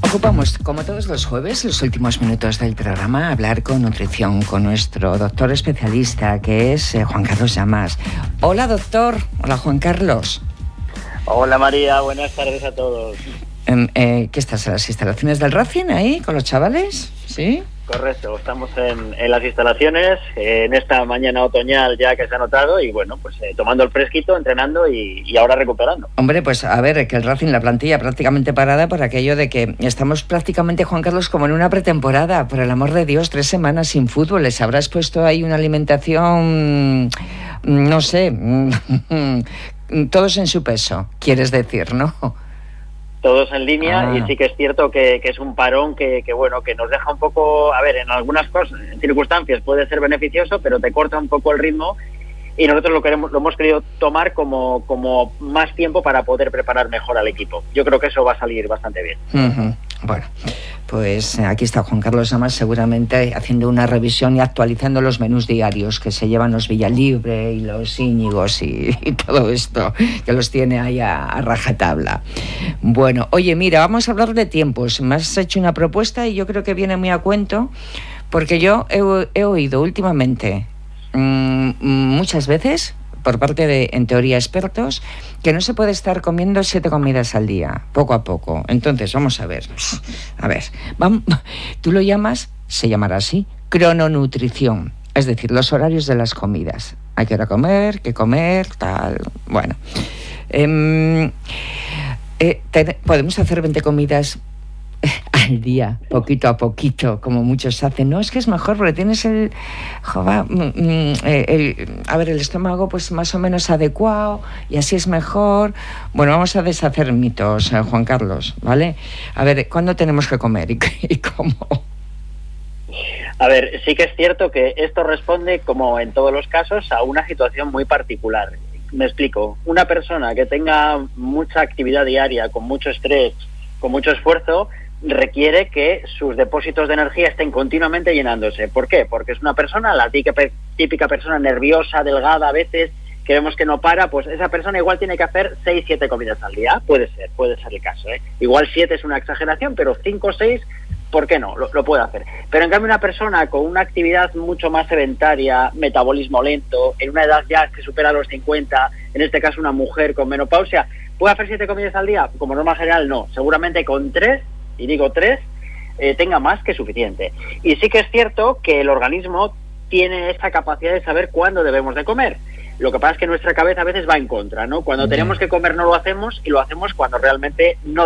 Ocupamos, como todos los jueves, los últimos minutos del programa a hablar con nutrición con nuestro doctor especialista, que es Juan Carlos Llamas. Hola, doctor. Hola, Juan Carlos. Hola, María. Buenas tardes a todos. ¿Qué estás, en las instalaciones del Racing ahí, con los chavales? ¿Sí? Correcto. Estamos en las instalaciones, en esta mañana otoñal ya que se ha notado, y bueno, pues tomando el fresquito, entrenando y ahora recuperando. Hombre, pues a ver, que el Racing, la plantilla prácticamente parada por aquello de que estamos prácticamente, Juan Carlos, como en una pretemporada. Por el amor de Dios, 3 semanas sin fútbol. Les habrás puesto ahí una alimentación, no sé, todos en su peso, quieres decir, ¿no? Todos en línea, y sí que es cierto que es un parón que bueno, que nos deja un poco, a ver, en algunas cosas, en circunstancias puede ser beneficioso, pero te corta un poco el ritmo, y nosotros lo hemos querido tomar como más tiempo para poder preparar mejor al equipo. Yo creo que eso va a salir bastante bien. Bueno, pues aquí está Juan Carlos Llamas, seguramente haciendo una revisión y actualizando los menús diarios que se llevan los Villalibre y los Íñigos y todo esto, que los tiene ahí a rajatabla. Bueno, oye, mira, vamos a hablar de tiempos. Me has hecho una propuesta y yo creo que viene muy a cuento, porque yo he oído últimamente muchas veces por parte de, en teoría, expertos, que no se puede estar comiendo 7 comidas al día, poco a poco. Entonces, vamos a ver, tú lo llamas, se llamará así, crononutrición, es decir, los horarios de las comidas. Hay que ir a comer, qué comer, tal, bueno. Podemos hacer 20 comidas al día, poquito a poquito, como muchos hacen. No, es que es mejor porque tienes el estómago pues más o menos adecuado y así es mejor. Bueno, vamos a deshacer mitos, Juan Carlos, ¿vale? A ver, ¿cuándo tenemos que comer y cómo? A ver, sí que es cierto que esto responde, como en todos los casos, a una situación muy particular. Me explico. Una persona que tenga mucha actividad diaria, con mucho estrés, con mucho esfuerzo, requiere que sus depósitos de energía estén continuamente llenándose. ¿Por qué? Porque es una persona, la típica persona nerviosa, delgada, a veces, que vemos que no para, pues esa persona igual tiene que hacer 6-7 comidas al día. Puede ser el caso, ¿eh? Igual 7 es una exageración, pero 5 o 6, ¿por qué no? Lo puede hacer. Pero en cambio una persona con una actividad mucho más sedentaria, metabolismo lento, en una edad ya que supera los 50, en este caso una mujer con menopausia, ¿puede hacer 7 comidas al día? Como norma general, no. Seguramente con 3, y digo 3, tenga más que suficiente. Y sí que es cierto que el organismo tiene esa capacidad de saber cuándo debemos de comer. Lo que pasa es que nuestra cabeza a veces va en contra, ¿no? Cuando tenemos que comer no lo hacemos, y lo hacemos cuando realmente no